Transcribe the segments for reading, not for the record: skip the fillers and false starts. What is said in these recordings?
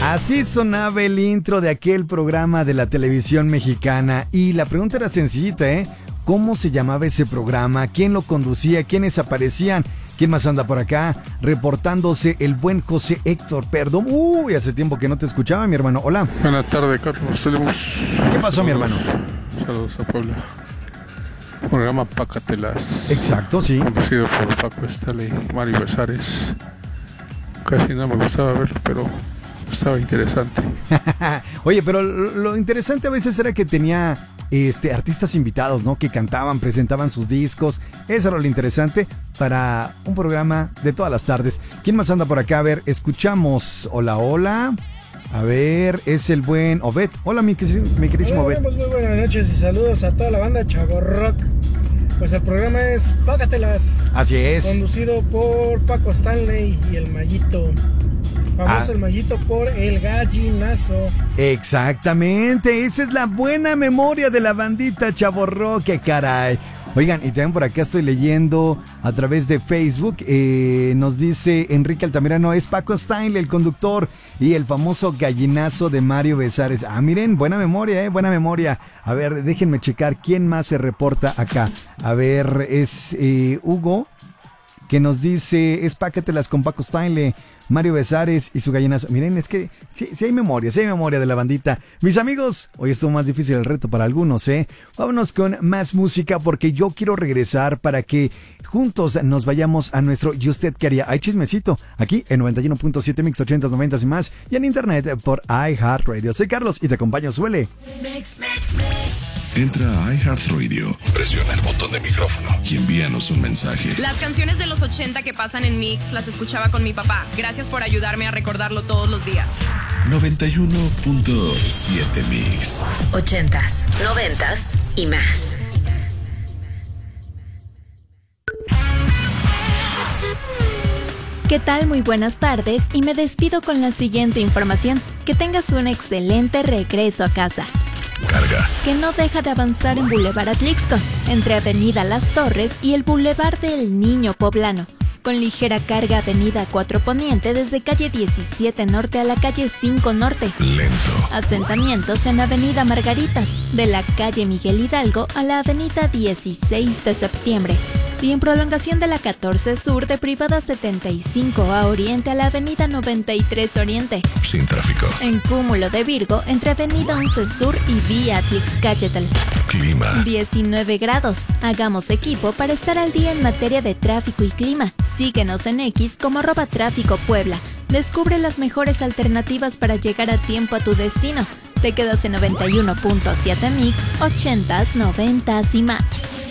Así sonaba el intro de aquel programa de la televisión mexicana. Y la pregunta era sencillita, ¿eh? ¿Cómo se llamaba ese programa? ¿Quién lo conducía? ¿Quiénes aparecían? ¿Quién más anda por acá? Reportándose el buen José Héctor Perdón. Uy, hace tiempo que no te escuchaba, mi hermano. Hola. Buenas tardes, Carlos. Saludos. ¿Qué pasó, mi hermano? Saludos a Puebla. Programa Pácatelas. Exacto, sí. Conducido por Paco Stanley y Mario Besares. Casi no me gustaba verlo, pero estaba interesante. Oye, pero lo interesante a veces era que tenía artistas invitados, ¿no? Que cantaban, presentaban sus discos. Eso era lo interesante para un programa de todas las tardes. ¿Quién más anda por acá? A ver, escuchamos. Hola, hola. A ver, es el buen Obed. Hola, mi queridísimo Obed. Muy buenas noches y saludos a toda la banda Chavo Rock. Pues el programa es Págatelas. Así es. Conducido por Paco Stanley y el Mayito. Famoso el Mayito por el gallinazo. Exactamente, esa es la buena memoria de la bandita Chavo Rock, qué caray. Oigan, y también por acá estoy leyendo a través de Facebook, nos dice Enrique Altamirano, es Paco Stanley, el conductor, y el famoso gallinazo de Mario Besares. Ah, miren, buena memoria, buena memoria. A ver, déjenme checar quién más se reporta acá. A ver, es Hugo, que nos dice, es Pácatelas con Paco Stanley, Mario Besares y su gallinazo. Miren, es que sí hay memoria de la bandita. Mis amigos, hoy estuvo más difícil el reto para algunos, ¿eh? Vámonos con más música porque yo quiero regresar para que juntos nos vayamos a nuestro ¿Y usted qué haría? Hay chismecito aquí en 91.7 Mix 80s, 90s y más y en internet por iHeartRadio. Soy Carlos y te acompaño, suele. Entra a iHeartRadio, presiona el botón de micrófono y envíanos un mensaje. Las canciones de los 80 que pasan en Mix las escuchaba con mi papá. Gracias por ayudarme a recordarlo todos los días. 91.7 Mix. 80s, 90s y más. ¿Qué tal? Muy buenas tardes y me despido con la siguiente información. Que tengas un excelente regreso a casa. Carga. Que no deja de avanzar en Boulevard Atlixco, entre Avenida Las Torres y el Boulevard del Niño Poblano. Con ligera carga Avenida 4 Poniente desde calle 17 Norte a la calle 5 Norte. Lento. Asentamientos en Avenida Margaritas, de la calle Miguel Hidalgo a la Avenida 16 de Septiembre. Y en prolongación de la 14 Sur de Privada 75 a Oriente a la Avenida 93 Oriente. Sin tráfico. En Cúmulo de Virgo entre Avenida 11 Sur y Vía Atlixcáyetl. Clima. 19 grados. Hagamos equipo para estar al día en materia de tráfico y clima. Síguenos en X como @tráfico Puebla. Descubre las mejores alternativas para llegar a tiempo a tu destino. Te quedas en 91.7 Mix, 80s, 90s y más.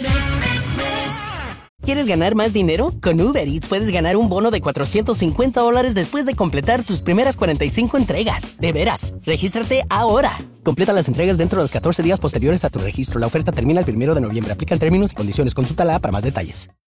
¿Quieres ganar más dinero? Con Uber Eats puedes ganar un bono de $450 después de completar tus primeras 45 entregas. ¡De veras! ¡Regístrate ahora! Completa las entregas dentro de los 14 días posteriores a tu registro. La oferta termina el 1 de noviembre. Aplican términos y condiciones. Consúltala para más detalles.